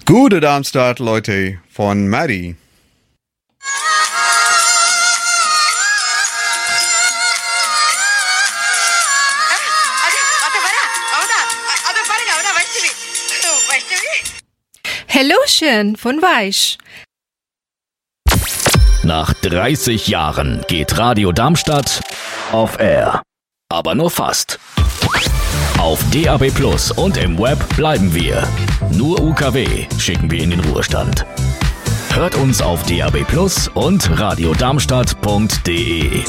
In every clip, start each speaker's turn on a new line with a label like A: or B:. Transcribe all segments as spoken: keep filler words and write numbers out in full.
A: Gute Darmstadt, Leute, von Maddie.
B: Hellochen von Weich.
C: Nach dreißig Jahren geht Radio Darmstadt off air. Aber nur fast. Auf D A B Plus und im Web bleiben wir. Nur U K W schicken wir in den Ruhestand. Hört uns auf D A B Plus und radiodarmstadt punkt de.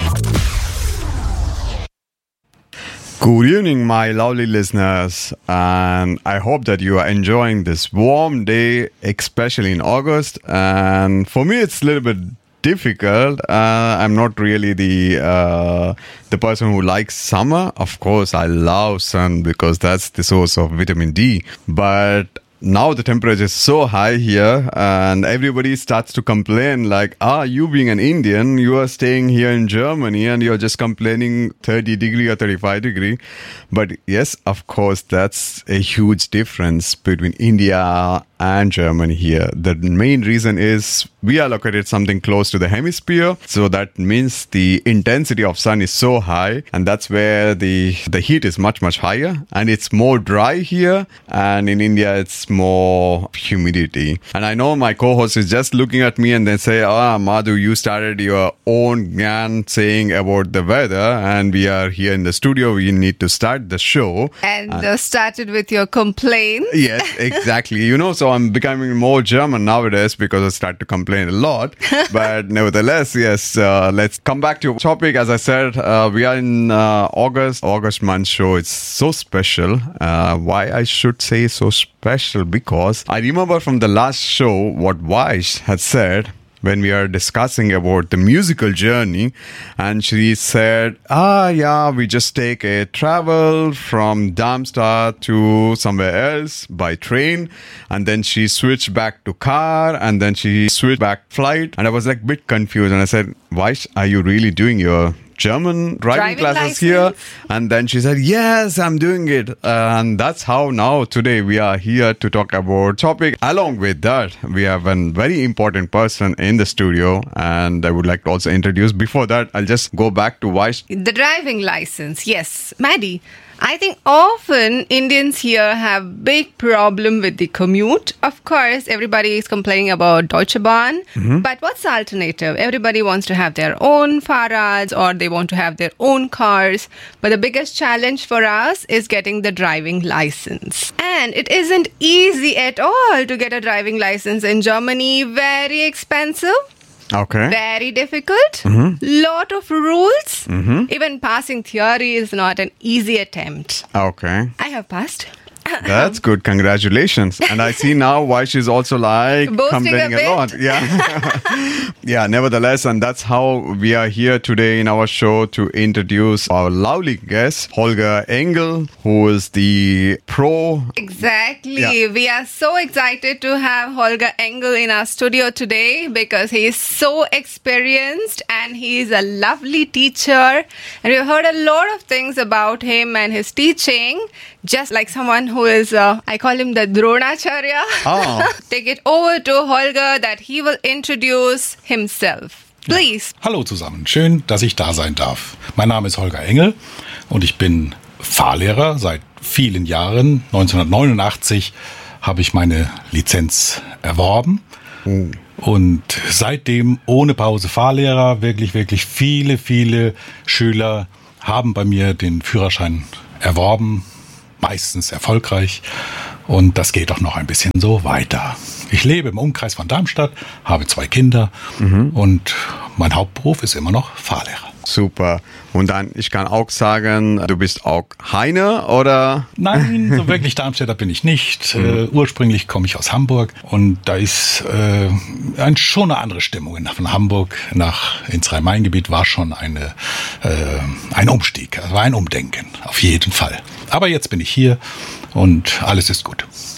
A: Good evening, my lovely listeners, and I hope that you are enjoying this warm day, especially in August. And for me, it's a little bit difficult. Uh, I'm not really the uh, the person who likes summer. Of course, I love sun because that's the source of vitamin D. But now the temperature is so high here and everybody starts to complain like, ah, you being an Indian, you are staying here in Germany and you're just complaining thirty degree or thirty-five degree. But yes, of course, that's a huge difference between India and Germany here. The main reason is we are located something close to the hemisphere. So that means the intensity of sun is so high and that's where the, the heat is much, much higher and it's more dry here. And in India, it's more humidity. And I know my co-host is just looking at me and they say, ah, Madhu, you started your own gyan saying about the weather and we are here in the studio. We need to start the show.
B: And uh, started with your complaint.
A: Yes, exactly. You know, so I'm becoming more German nowadays because I start to complain a lot. But nevertheless, yes, uh, let's come back to your topic. As I said, uh, we are in uh, August, August month show. It's so special. Uh, why I should say so special? Because I remember from the last show what Vaish had said when we are discussing about the musical journey, and she said, ah, yeah, we just take a travel from Darmstadt to somewhere else by train, and then she switched back to car, and then she switched back flight, and I was like a bit confused, and I said, Vaish, are you really doing your German driving, driving classes license here? And then she said, yes, I'm doing it. Uh, and that's how now today we are here to talk about topic. Along with that, we have a very important person in the studio and I would like to also introduce. Before that, I'll just go back to Vaish.
B: The driving license. Yes, Maddie. I think often Indians here have big problem with the commute. Of course, everybody is complaining about Deutsche Bahn. Mm-hmm. But what's the alternative? Everybody wants to have their own Fahrrads or they want to have their own cars. But the biggest challenge for us is getting the driving license. And it isn't easy at all to get a driving license in Germany. Very expensive.
A: Okay.
B: Very difficult. Mm-hmm. Lot of rules. Mm-hmm. Even passing theory is not an easy attempt.
A: Okay.
B: I have passed.
A: That's good. Congratulations. And I see now why she's also like
B: boasting
A: complaining
B: a,
A: a lot. Yeah. Yeah, nevertheless. And that's how we are here today in our show to introduce our lovely guest, Holger Engel, who is the pro.
B: Exactly.
A: Yeah.
B: We are so excited to have Holger Engel in our studio today because he is so experienced and he is a lovely teacher. And we've heard a lot of things about him and his teaching. Just like someone who is, uh, I call him the Dronacharya.
A: Oh.
B: Take it over to Holger that he will introduce himself. Please.
D: Ja. Hallo zusammen, schön, dass ich da sein darf. Mein Name ist Holger Engel und ich bin Fahrlehrer seit vielen Jahren. neunzehnhundertneunundachtzig habe ich meine Lizenz erworben. Oh. Und seitdem ohne Pause Fahrlehrer. Wirklich, wirklich viele, viele Schüler haben bei mir den Führerschein erworben. Meistens erfolgreich und das geht auch noch ein bisschen so weiter. Ich lebe im Umkreis von Darmstadt, habe zwei Kinder mhm. und mein Hauptberuf ist immer noch Fahrlehrer.
A: Super. Und dann, ich kann auch sagen, du bist auch Heine, oder?
D: Nein, so wirklich Darmstädter bin ich nicht. Mhm. Äh, ursprünglich komme ich aus Hamburg und da ist äh, ein, schon eine andere Stimmung. Von Hamburg nach ins Rhein-Main-Gebiet war schon eine, äh, ein Umstieg, war ein Umdenken, auf jeden Fall. Aber jetzt bin ich hier und alles ist gut.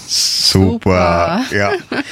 A: Super. Yeah.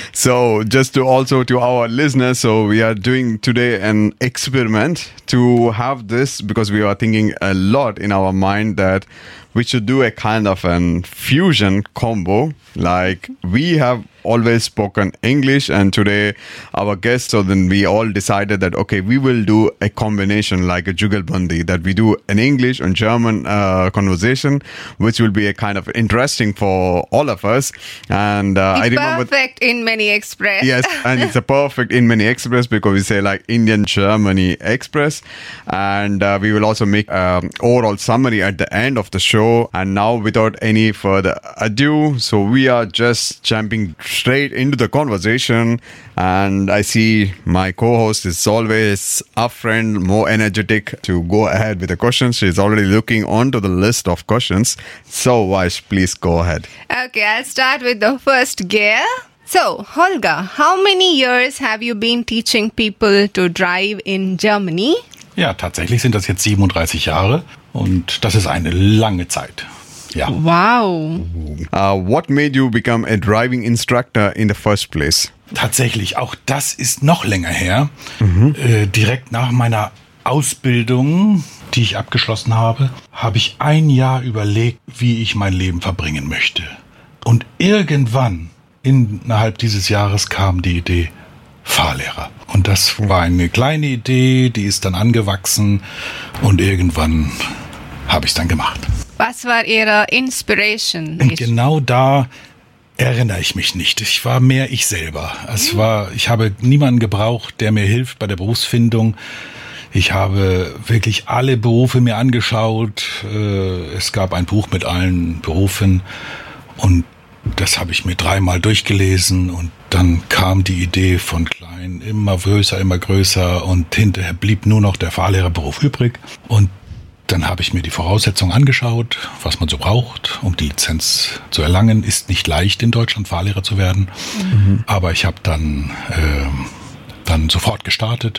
A: So just to also to our listeners, so we are doing today an experiment to have this because we are thinking a lot in our mind that we should do a kind of an fusion combo. Like we have always spoken English and today our guest, so then we all decided that, okay, we will do a combination like a Jugalbandi, that we do an English and German uh, conversation, which will be a kind of interesting for all of us. And uh, I remember
B: perfect in many express.
A: Yes, and it's a perfect in many express because we say like Indian Germany express. And uh, we will also make um, overall summary at the end of the show. And now without any further ado, so we are just jumping straight into the conversation, and I see my co-host is always a friend, more energetic to go ahead with the questions. She's already looking onto the list of questions. So Vaish, please go ahead.
B: Okay, I'll start with the first gear. So, Holger, how many years have you been teaching people to drive in Germany?
D: Ja, tatsächlich sind das jetzt siebenunddreißig Jahre und das ist eine lange Zeit. Ja.
B: Wow.
A: Uh, what made you become a driving instructor in the first place?
D: Tatsächlich, auch das ist noch länger her. Mhm. Äh, direkt nach meiner Ausbildung, die ich abgeschlossen habe, habe ich ein Jahr überlegt, wie ich mein Leben verbringen möchte. Und irgendwann, innerhalb dieses Jahres, kam die Idee Fahrlehrer. Und das war eine kleine Idee, die ist dann angewachsen und irgendwann habe ich es dann gemacht.
B: Was war Ihre Inspiration?
D: Und genau da erinnere ich mich nicht. Ich war mehr ich selber. Es war, ich habe niemanden gebraucht, der mir hilft bei der Berufsfindung. Ich habe wirklich alle Berufe mir angeschaut. Es gab ein Buch mit allen Berufen und das habe ich mir dreimal durchgelesen und dann kam die Idee von klein, immer größer, immer größer und hinterher blieb nur noch der Fahrlehrerberuf übrig und dann habe ich mir die Voraussetzungen angeschaut, was man so braucht, um die Lizenz zu erlangen. Ist nicht leicht, in Deutschland Fahrlehrer zu werden. Mhm. Aber ich habe dann, äh, dann sofort gestartet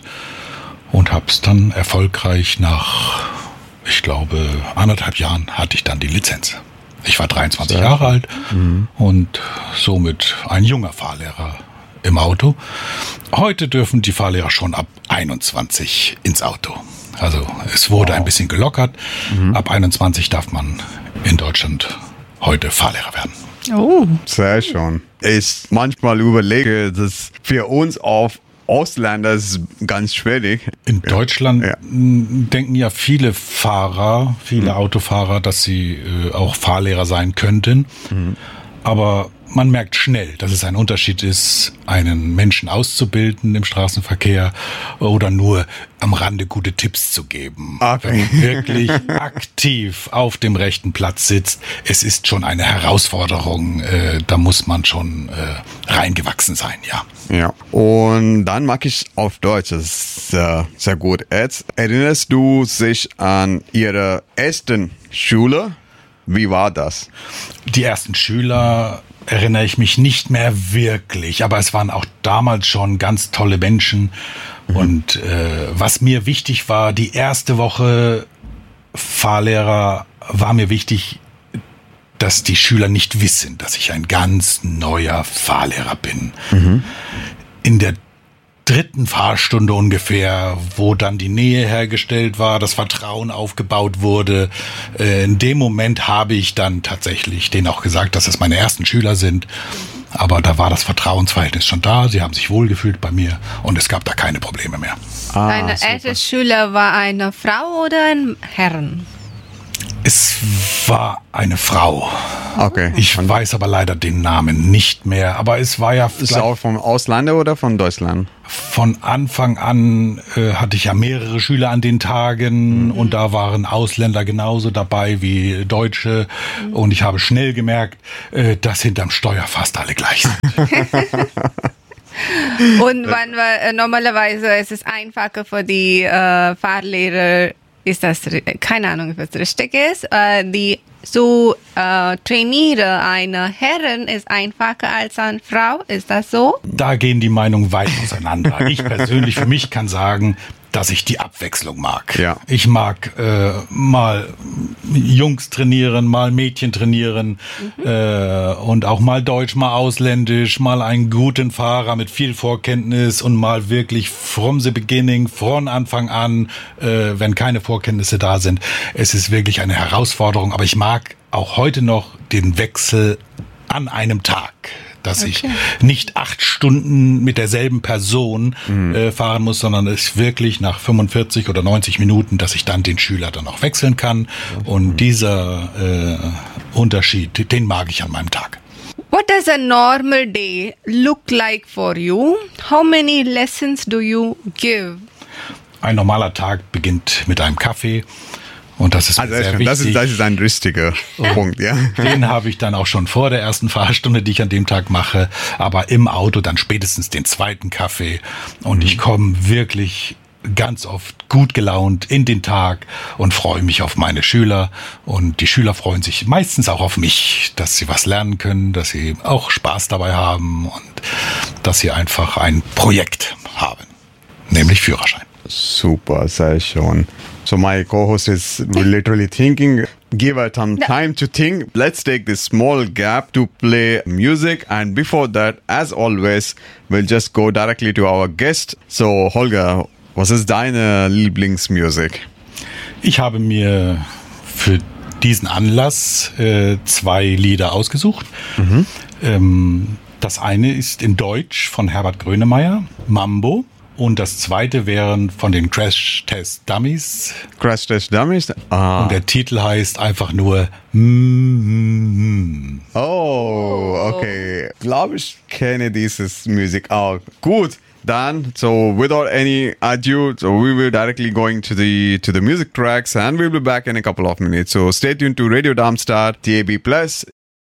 D: und habe es dann erfolgreich nach, ich glaube, anderthalb Jahren hatte ich dann die Lizenz. Ich war dreiundzwanzig Jahre alt mhm. und somit ein junger Fahrlehrer im Auto. Heute dürfen die Fahrlehrer schon ab einundzwanzig ins Auto. Also es wurde wow. ein bisschen gelockert. Mhm. Ab einundzwanzig darf man in Deutschland heute Fahrlehrer werden.
B: Oh,
A: sehr schön. Ich manchmal überlege, dass für uns auf Ausländer ist ganz schwierig.
D: In Deutschland ja. denken ja viele Fahrer, viele mhm. Autofahrer, dass sie äh, auch Fahrlehrer sein könnten. Mhm. Aber man merkt schnell, dass es ein Unterschied ist, einen Menschen auszubilden im Straßenverkehr oder nur am Rande gute Tipps zu geben. Okay. Wenn man wirklich aktiv auf dem rechten Platz sitzt, es ist schon eine Herausforderung, äh, da muss man schon äh, reingewachsen sein, ja.
A: Ja, und dann mag ich auf Deutsch, das ist äh, sehr gut. Jetzt erinnerst du dich an Ihre ersten Schule? Wie war das?
D: Die ersten Schüler erinnere ich mich nicht mehr wirklich, aber es waren auch damals schon ganz tolle Menschen. Mhm. Und äh, was mir wichtig war, die erste Woche Fahrlehrer war mir wichtig, dass die Schüler nicht wissen, dass ich ein ganz neuer Fahrlehrer bin. Mhm. In der dritten Fahrstunde ungefähr, wo dann die Nähe hergestellt war, das Vertrauen aufgebaut wurde. Äh, in dem Moment habe ich dann tatsächlich denen auch gesagt, dass es meine ersten Schüler sind. Aber da war das Vertrauensverhältnis schon da. Sie haben sich wohlgefühlt bei mir und es gab da keine Probleme mehr.
B: Ah, Deine erste Schüler war eine Frau oder ein Herrn?
D: Es war eine Frau.
A: Okay.
D: Ich und weiß aber leider den Namen nicht mehr. Aber es war ja...
A: Ist es auch vom Ausland oder von Deutschland?
D: Von Anfang an äh, hatte ich ja mehrere Schüler an den Tagen mhm. und da waren Ausländer genauso dabei wie Deutsche. Mhm. Und ich habe schnell gemerkt, äh, dass hinterm Steuer fast alle gleich sind.
B: Und wann war, äh, normalerweise ist es einfacher für die äh, Fahrlehrer, ist das, keine Ahnung, was richtig ist, äh, die so äh, trainiere eine Herrin ist einfacher als eine Frau, ist das so?
D: Da gehen die Meinungen weit auseinander. Ich persönlich für mich kann sagen, dass ich die Abwechslung mag.
A: Ja.
D: Ich mag äh, mal Jungs trainieren, mal Mädchen trainieren mhm. äh, und auch mal deutsch, mal ausländisch, mal einen guten Fahrer mit viel Vorkenntnis und mal wirklich from the beginning, von Anfang an, äh, wenn keine Vorkenntnisse da sind. Es ist wirklich eine Herausforderung, aber ich mag auch heute noch den Wechsel an einem Tag. Dass okay. ich nicht acht Stunden mit derselben Person mhm. äh, fahren muss, sondern es wirklich nach fünfundvierzig oder neunzig Minuten, dass ich dann den Schüler dann auch wechseln kann. Mhm. Und dieser äh, Unterschied, den mag ich an meinem Tag.
B: What does a normal day look like for you? How many lessons do you give?
D: Ein normaler Tag beginnt mit einem Kaffee. Und das ist
A: also
D: sehr
A: das
D: wichtig.
A: Ist, das ist ein richtiger Punkt, ja.
D: Den habe ich dann auch schon vor der ersten Fahrstunde, die ich an dem Tag mache, aber im Auto dann spätestens den zweiten Kaffee. Und ich komme wirklich ganz oft gut gelaunt in den Tag und freue mich auf meine Schüler. Und die Schüler freuen sich meistens auch auf mich, dass sie was lernen können, dass sie auch Spaß dabei haben und dass sie einfach ein Projekt haben, nämlich Führerschein.
A: Super, sehr schön. So my co-host is literally thinking, give her some time to think. Let's take this small gap to play music. And before that, as always, we'll just go directly to our guest. So Holger, was ist deine Lieblingsmusik?
D: Ich habe mir für diesen Anlass äh, zwei Lieder ausgesucht. Mhm. Ähm, das eine ist in Deutsch von Herbert Grönemeyer, Mambo. Und das zweite wären von den Crash Test Dummies.
A: Crash Test Dummies? Ah.
D: Und der Titel heißt einfach nur mm-hmm.
A: Oh, okay. Glaube ich kenne dieses Musik auch. Gut. Dann, so without any ado, so we will directly going to the to the music tracks and we'll be back in a couple of minutes. So stay tuned to Radio Darmstadt, D A B Plus,